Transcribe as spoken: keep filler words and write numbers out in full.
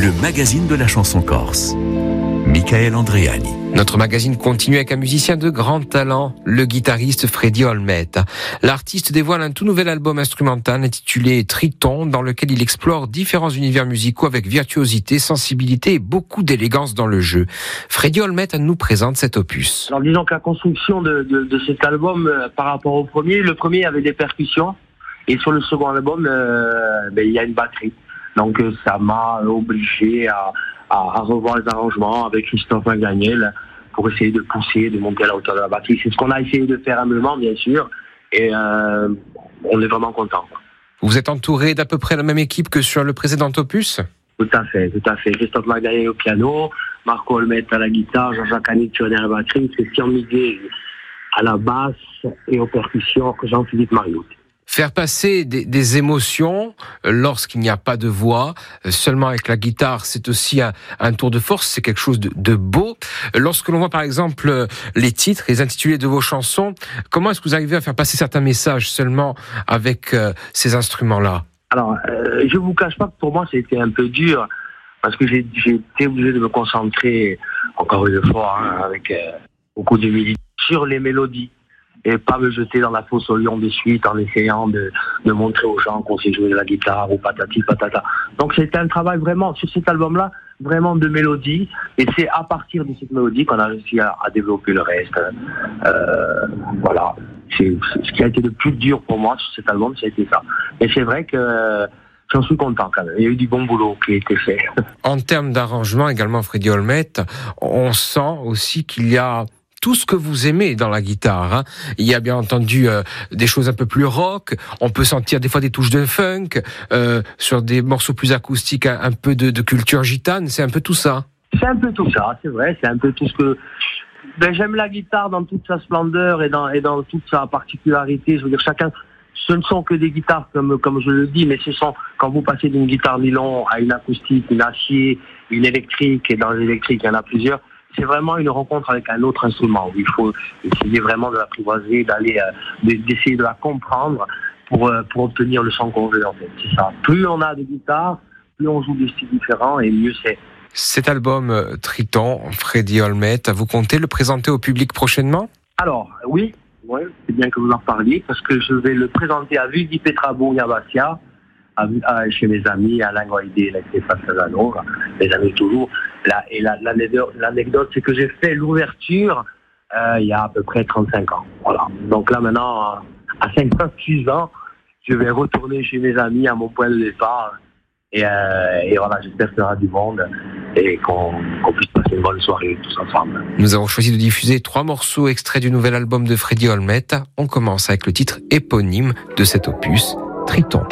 le magazine de la chanson corse. Michael Andreani. Notre magazine continue avec un musicien de grand talent, le guitariste Freddy Olmet. L'artiste dévoile un tout nouvel album instrumental intitulé Triton, dans lequel il explore différents univers musicaux avec virtuosité, sensibilité et beaucoup d'élégance dans le jeu. Freddy Olmet nous présente cet opus. Alors disons que la construction de, de, de cet album euh, par rapport au premier, le premier avait des percussions et sur le second album, euh, ben, il y a une batterie. Donc euh, ça m'a obligé à À, à revoir les arrangements avec Christophe Magagnel pour essayer de pousser, de monter à la hauteur de la batterie. C'est ce qu'on a essayé de faire humblement, bien sûr, et euh, on est vraiment content. Vous êtes entouré d'à peu près la même équipe que sur le précédent opus ? Tout à fait, tout à fait. Christophe Magagnel au piano, Marco Olmet à la guitare, Jean-Jacques Annick à la batterie, Christian Miguel à la basse et aux percussions, Jean-Philippe Mariot. Faire passer des, des émotions lorsqu'il n'y a pas de voix, seulement avec la guitare, c'est aussi un, un tour de force, c'est quelque chose de, de beau. Lorsque l'on voit par exemple les titres, les intitulés de vos chansons, comment est-ce que vous arrivez à faire passer certains messages seulement avec euh, ces instruments-là ? Alors, euh, je vous cache pas que pour moi, c'était un peu dur, parce que j'ai, j'ai été obligé de me concentrer, encore une fois, hein, avec euh, beaucoup d'humilité, sur les mélodies. Et pas me jeter dans la fosse au lion de suite en essayant de, de montrer aux gens qu'on sait jouer de la guitare ou patati patata. Donc c'était un travail vraiment, sur cet album-là, vraiment de mélodie. Et c'est à partir de cette mélodie qu'on a réussi à, à développer le reste. Euh, voilà. C'est, c'est ce qui a été le plus dur pour moi sur cet album, ça a été ça. Et c'est vrai que euh, j'en suis content quand même. Il y a eu du bon boulot qui a été fait. En termes d'arrangement également, Freddy Olmet, on sent aussi qu'il y a tout ce que vous aimez dans la guitare. Hein. Il y a bien entendu euh, des choses un peu plus rock, on peut sentir des fois des touches de funk, euh, sur des morceaux plus acoustiques, un, un peu de, de culture gitane, c'est un peu tout ça. C'est un peu tout ça, c'est vrai, c'est un peu tout ce que... Ben, j'aime la guitare dans toute sa splendeur et dans, et dans toute sa particularité. Je veux dire, chacun... Ce ne sont que des guitares, comme, comme je le dis, mais ce sont, quand vous passez d'une guitare nylon à une acoustique, une acier, une électrique, et dans l'électrique, il y en a plusieurs, c'est vraiment une rencontre avec un autre instrument. Il faut essayer vraiment de l'apprivoiser, d'aller, euh, d'essayer de la comprendre pour, euh, pour obtenir le son qu'on veut, en fait. C'est ça. Plus on a de guitares, plus on joue des styles différents et mieux c'est. Cet album euh, Triton, Freddy Olmet, vous comptez le présenter au public prochainement ? Alors, oui, oui, c'est bien que vous en parliez, parce que je vais le présenter à Vidi Petrabo Yabassia, À, à, chez mes amis, Alain Goïdé, Stéphane Sazano, mes amis toujours. Là, et la, l'anecdote, l'anecdote, c'est que j'ai fait l'ouverture euh, il y a à peu près trente-cinq ans. Voilà. Donc là, maintenant, à cinquante-six ans, je vais retourner chez mes amis à mon point de départ. Et, euh, et voilà, j'espère qu'il y aura du monde et qu'on, qu'on puisse passer une bonne soirée tous ensemble. Nous avons choisi de diffuser trois morceaux extraits du nouvel album de Freddy Olmet. On commence avec le titre éponyme de cet opus, Triton.